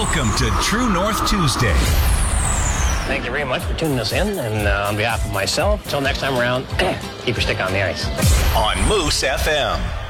Welcome to True North Tuesday. Thank you very much for tuning us in, and on behalf of myself, until next time around, keep your stick on the ice. On Moose FM.